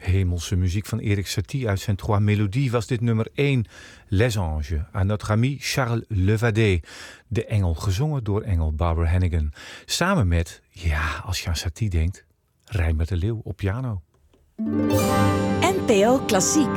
Hemelse muziek van Erik Satie uit zijn Trois Mélodies was dit nummer 1. Les Anges, à notre ami Charles Levadet. De engel, gezongen door engel Barbara Hannigan. Samen met, ja, als je aan Satie denkt, Reimbert de Leeuw op piano. NPO Klassiek.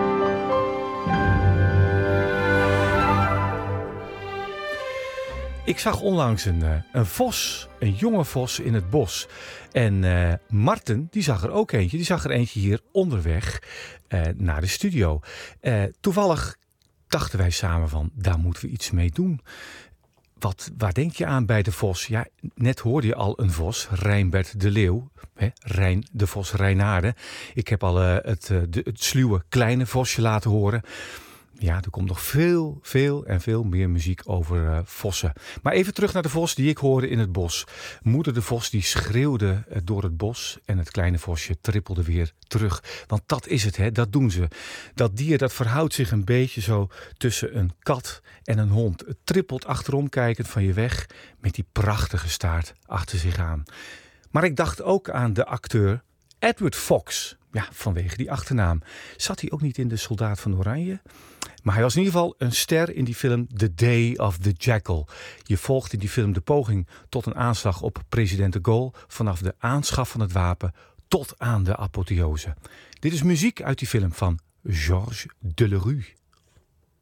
Ik zag onlangs een vos, een jonge vos in het bos. En Marten, die zag er ook eentje. Die zag er eentje hier onderweg naar de studio. Toevallig dachten wij samen van, daar moeten we iets mee doen. Waar denk je aan bij de vos? Ja, net hoorde je al een vos, Reimbert de Leeuw. Rijn de Vos Reinaarden. Ik heb al het sluwe kleine vosje laten horen. Ja, er komt nog veel meer muziek over vossen. Maar even terug naar de vos die ik hoorde in het bos. Moeder de vos die schreeuwde door het bos en het kleine vosje trippelde weer terug. Want dat is het, hè? Dat doen ze. Dat dier dat verhoudt zich een beetje zo tussen een kat en een hond. Het trippelt achterom kijkend van je weg met die prachtige staart achter zich aan. Maar ik dacht ook aan de acteur Edward Fox. Ja, vanwege die achternaam. Zat hij ook niet in De Soldaat van Oranje? Maar hij was in ieder geval een ster in die film The Day of the Jackal. Je volgt in die film de poging tot een aanslag op president de Gaulle vanaf de aanschaf van het wapen tot aan de apotheose. Dit is muziek uit die film van Georges Delerue.